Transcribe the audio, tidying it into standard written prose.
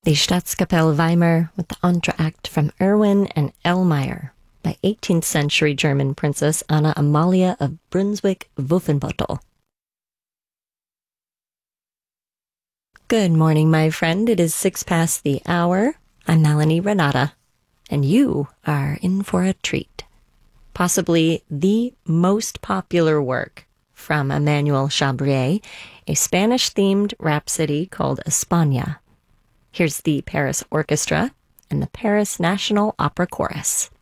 The Staatskapelle Weimar with the entr'acte from Erwin and Elmeyer by 18th century German Princess Anna Amalia of Brunswick-Wolfenbüttel. Good morning, my friend. It is 6 past the hour. I'm Melanie Renata, and you are in for a treat. Possibly the most popular work from Emmanuel Chabrier, a Spanish-themed rhapsody called España. Here's the Paris Orchestra and the Paris National Opera Chorus.